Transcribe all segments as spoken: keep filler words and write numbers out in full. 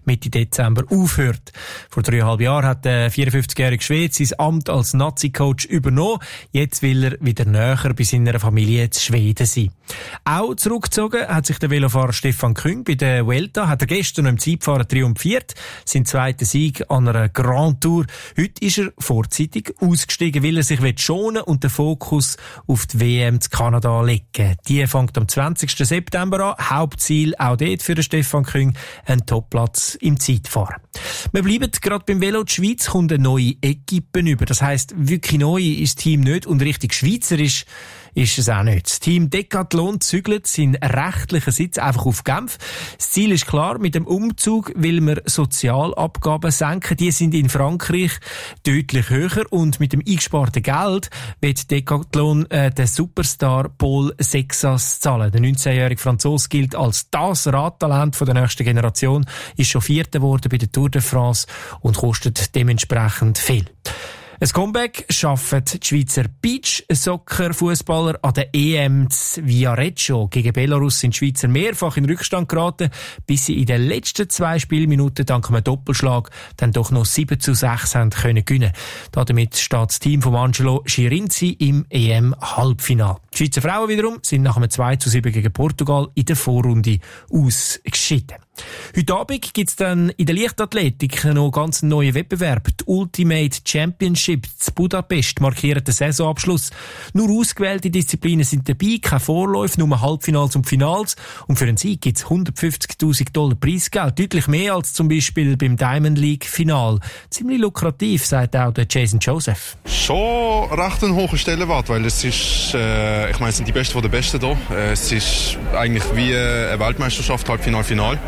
Mitte Dezember aufhört. Vor dreieinhalb Jahren hat der vierundfünfzigjährige Schwede sein Amt als Nazi-Coach übernommen. Jetzt will er wieder näher bei seiner Familie zu Schweden sein. Auch zurückgezogen hat sich der Velofahrer Stefan Küng. Bei der Vuelta hat er gestern noch im Zeitfahren triumphiert. Sein zweiter Sieg an einer Grand Tour. Heute ist er vorzeitig ausgestiegen, weil er sich schonen und den Fokus auf die W M zu Kanada legen. Die fängt am zwanzigsten September an. Hauptziel auch dort für den Stefan Küng ein Topplatz im Zeitfahren. Wir bleiben gerade beim Velo. Die Schweiz kommt eine neue Equipe über. Das heisst, wirklich neu ist das Team nicht und richtig schweizerisch ist es auch nicht. Das Team Decathlon zügelt seinen rechtlichen Sitz einfach auf Genf. Das Ziel ist klar, mit dem Umzug will man Sozialabgaben senken. Die sind in Frankreich deutlich höher und mit dem eingesparten Geld wird Decathlon äh, den Superstar Paul Sexas zahlen. Der neunzehnjährige Franzose gilt als das Radtalent von der nächsten Generation, ist schon Vierter geworden bei der Tour de France und kostet dementsprechend viel. Ein Comeback schaffen die Schweizer Beach-Soccer-Fußballer an der E M Viareggio. Gegen Belarus sind die Schweizer mehrfach in Rückstand geraten, bis sie in den letzten zwei Spielminuten dank einem Doppelschlag dann doch noch sieben zu sechs haben können gewinnen. Damit steht das Team von Angelo Schirinzi im E M-Halbfinale. Die Schweizer Frauen wiederum sind nach einem zwei zu sieben gegen Portugal in der Vorrunde ausgeschieden. Heute Abend gibt's dann in der Leichtathletik noch ganz einen neuen Wettbewerb. Die Ultimate Championship zu Budapest markiert den Saisonabschluss. Nur ausgewählte Disziplinen sind dabei, keine Vorläufe, nur Halbfinals und Finals. Und für den Sieg gibt's hundertfünfzigtausend Dollar Preisgeld. Deutlich mehr als zum Beispiel beim Diamond League Final. Ziemlich lukrativ, sagt auch der Jason Joseph. Schon recht ein hoher Stellenwert, weil es ist, äh, ich meine, es sind die Besten von den Besten da. Es ist eigentlich wie eine Weltmeisterschaft, Halbfinal, Final.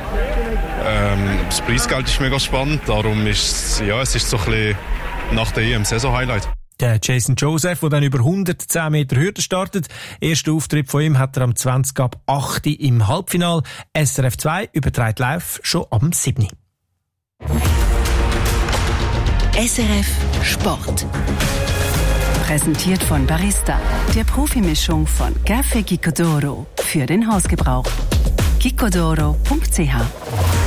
Ähm, das Preisgeld ist mega spannend, darum ist ja, es ist so ein bisschen nach der E M Saison-Highlight. Der Jason Joseph, der dann über hundertzehn Meter Hürde startet. Erster Auftritt von ihm hat er am zwanzig ab acht im Halbfinale. S R F zwei überträgt live schon am sieben. S R F Sport. Präsentiert von Barista, der Profimischung von Café Gicodoro für den Hausgebrauch. gicodoro punkt c h